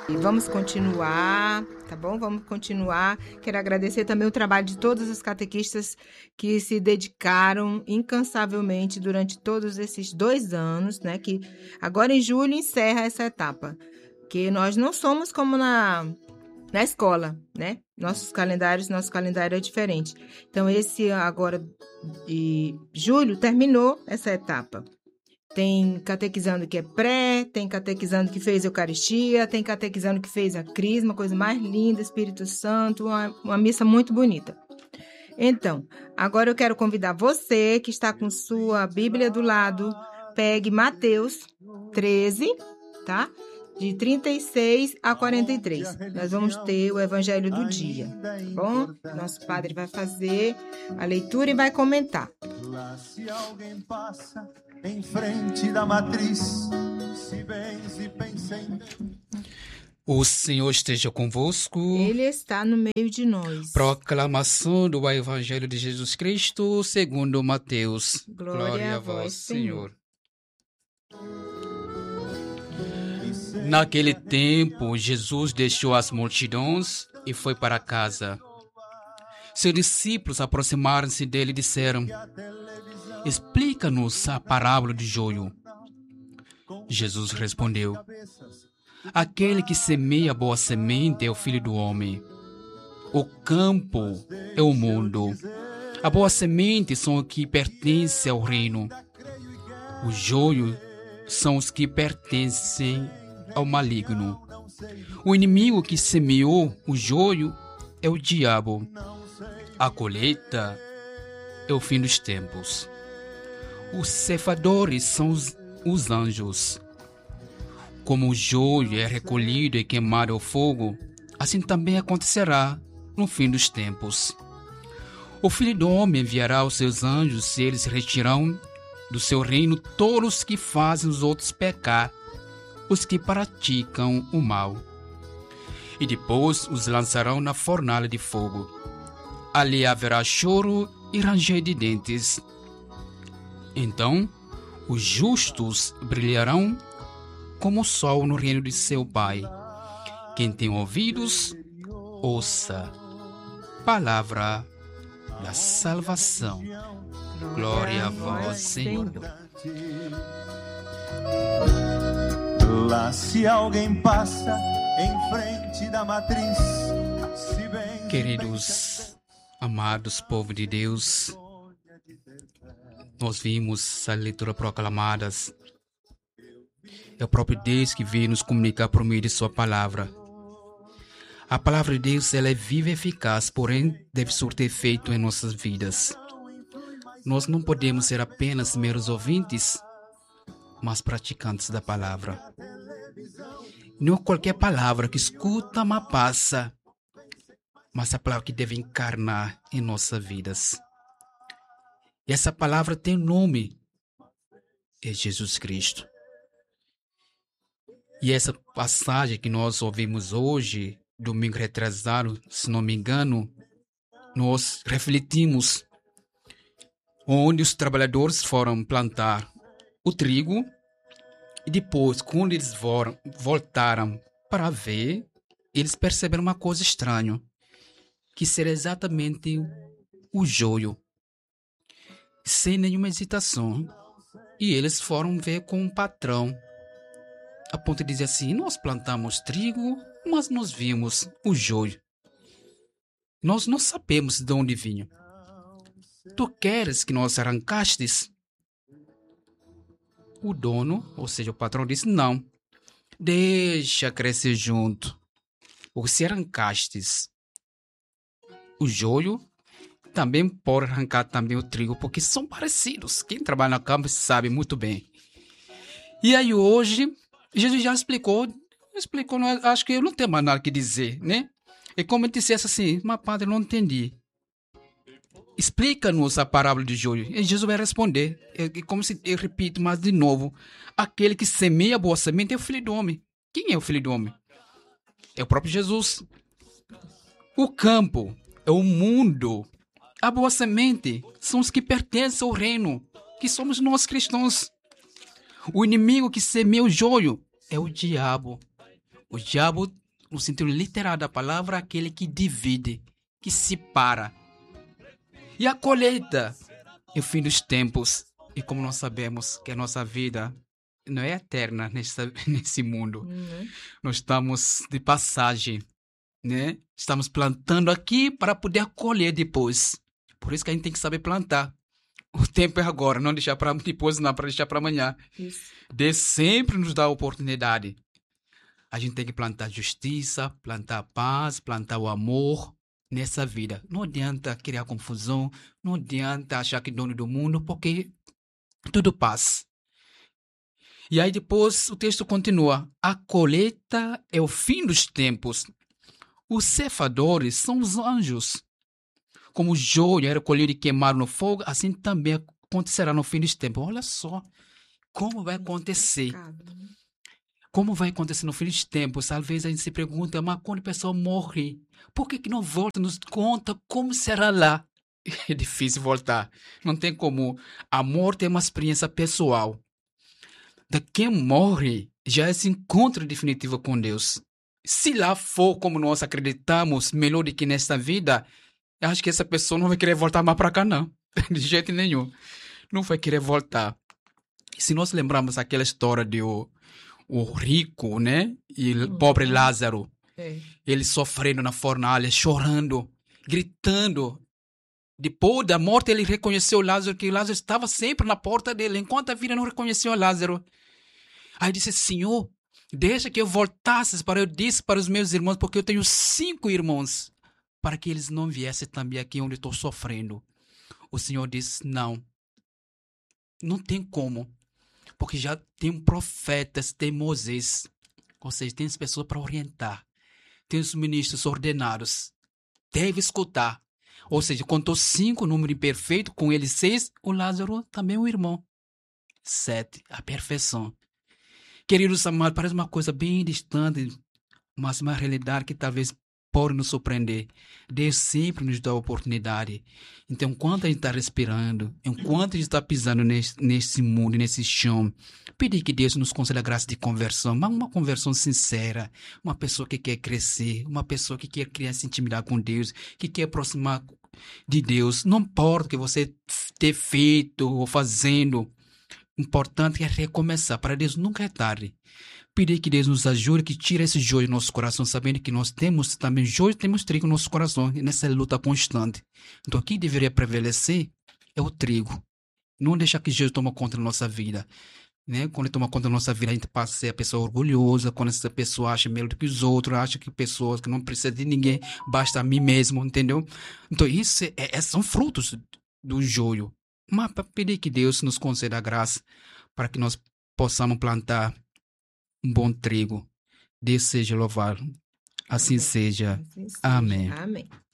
E vamos continuar, tá bom? Vamos continuar. Quero agradecer também o trabalho de todos os catequistas que se dedicaram incansavelmente durante todos esses 2 anos, né? Que agora em julho encerra essa etapa. Que nós não somos como na escola, né? Nosso calendário é diferente. Então, esse agora de julho terminou essa etapa. Tem catequizando que é pré, tem catequizando que fez Eucaristia, tem catequizando que fez a Crisma, coisa mais linda, Espírito Santo, uma missa muito bonita. Então, agora eu quero convidar você que está com sua Bíblia do lado, pegue Mateus 13, tá? De 36 a 43. Nós vamos ter o Evangelho do dia, tá bom? Nosso padre vai fazer a leitura e vai comentar. Lá se alguém passa em frente da matriz, se bens e pensem. O Senhor esteja convosco. Ele está no meio de nós. Proclamação do Evangelho de Jesus Cristo segundo Mateus. Glória a vós, Senhor. Naquele tempo, Jesus deixou as multidões e foi para casa. Seus discípulos aproximaram-se dele e disseram: Explica-nos a parábola do joio. Jesus respondeu: Aquele que semeia boa semente é o Filho do Homem. O campo é o mundo. A boa semente são os que pertencem ao reino. O joio são os que pertencem ao maligno. O inimigo que semeou o joio é o diabo. A colheita é o fim dos tempos. Os ceifadores são os anjos. Como o joio é recolhido e queimado ao fogo, assim também acontecerá no fim dos tempos. O Filho do Homem enviará os seus anjos e eles retirarão do seu reino todos os que fazem os outros pecar, os que praticam o mal. E depois os lançarão na fornalha de fogo. Ali haverá choro e ranger de dentes. Então, os justos brilharão como o sol no reino de seu Pai. Quem tem ouvidos, ouça. Palavra da salvação. Glória a vós, Senhor. Lá se alguém passa em frente da matriz, se bem. Queridos, amados povo de Deus, nós vimos a leitura proclamadas. É o próprio Deus que veio nos comunicar por meio de sua palavra. A palavra de Deus, ela é viva e eficaz, porém deve surtir efeito em nossas vidas. Nós não podemos ser apenas meros ouvintes, mas praticantes da palavra. Não qualquer palavra que escuta, mas passa, mas a palavra que deve encarnar em nossas vidas. E essa palavra tem nome, é Jesus Cristo. E essa passagem que nós ouvimos hoje, domingo retrasado, se não me engano, nós refletimos onde os trabalhadores foram plantar o trigo e depois, quando eles voltaram para ver, eles perceberam uma coisa estranha, que seria exatamente o joio, sem nenhuma hesitação. E eles foram ver com o patrão, a ponto de dizer assim: nós plantamos trigo, mas nós vimos o joio. Nós não sabemos de onde vinha. Tu queres que nós arrancastes? O dono, ou seja, o patrão, disse: não, deixa crescer junto. Porque se arrancastes o joio, também pode arrancar também o trigo, porque são parecidos. Quem trabalha na campo sabe muito bem. E aí hoje, Jesus já explicou, acho que eu não tenho mais nada que dizer, né? É como ele dissesse assim: mas padre, eu não entendi. Explica-nos a parábola de joio. E Jesus vai responder. É como se eu repito mais de novo: aquele que semeia a boa semente é o Filho do Homem. Quem é o Filho do Homem? É o próprio Jesus. O campo é o mundo. A boa semente são os que pertencem ao reino, que somos nós cristãos. O inimigo que semeia o joio é o diabo. O diabo, no sentido literal da palavra, é aquele que divide, que separa. E a colheita é o fim dos tempos. E como nós sabemos que a nossa vida não é eterna nesse mundo. Nós estamos de passagem, né? Estamos plantando aqui para poder colher depois. Por isso que a gente tem que saber plantar. O tempo é agora, não deixar para depois, não, para deixar para amanhã. Isso. Deus sempre nos dá a oportunidade. A gente tem que plantar justiça, plantar paz, plantar o amor nessa vida. Não adianta criar confusão, não adianta achar que é dono do mundo, porque tudo passa. E aí depois o texto continua. A colheita é o fim dos tempos. Os ceifadores são os anjos. Como o joio era colhido e queimado no fogo, assim também acontecerá no fim dos tempos. Olha só como vai acontecer. Como vai acontecer no fim dos tempos? Às vezes a gente se pergunta, mas quando a pessoa morre, por que não volta? Nos conta como será lá. É difícil voltar. Não tem como. A morte é uma experiência pessoal. De quem morre já é esse encontro definitivo com Deus. Se lá for como nós acreditamos, melhor do que nesta vida, eu acho que essa pessoa não vai querer voltar mais para cá, não. De jeito nenhum. Não vai querer voltar. Se nós lembrarmos aquela história de o rico, né? E o pobre Lázaro. Ele sofrendo na fornalha, chorando, gritando. Depois da morte, ele reconheceu Lázaro, que Lázaro estava sempre na porta dele, enquanto a vida não reconheceu Lázaro. Aí disse, Senhor, deixa que eu voltasse eu disse para os meus irmãos, porque eu tenho 5 irmãos, para que eles não viessem também aqui onde estou sofrendo. O Senhor disse, não tem como, porque já tem profetas, tem Moisés, ou seja, tem as pessoas para orientar, tem os ministros ordenados, deve escutar. Ou seja, contou 5, número imperfeito, com ele 6, o Lázaro também é um irmão. 7, a perfeição. Queridos amados, parece uma coisa bem distante, mas uma realidade que talvez pode nos surpreender. Deus sempre nos dá a oportunidade. Então, enquanto a gente está respirando, enquanto a gente está pisando nesse mundo, nesse chão, pedir que Deus nos conceda a graça de conversão, mas uma conversão sincera, uma pessoa que quer crescer, uma pessoa que quer criar essa intimidade com Deus, que quer aproximar de Deus. Não importa o que você ter feito ou fazendo, o importante é recomeçar. Para Deus nunca é tarde. Pedir que Deus nos ajude, que tire esse joio do nosso coração, sabendo que nós temos também joio, temos trigo no nosso coração, nessa luta constante. Então, o que deveria prevalecer é o trigo. Não deixar que Jesus tome conta da nossa vida. Né? Quando ele toma conta da nossa vida, a gente passa a ser a pessoa orgulhosa, quando essa pessoa acha melhor do que os outros, acha que pessoas que não precisam de ninguém, basta a mim mesmo, entendeu? Então, isso são frutos do joio. Mas para pedir que Deus nos conceda a graça para que nós possamos plantar um bom trigo. Deus seja louvado. Assim seja. Assim seja. Amém. Amém.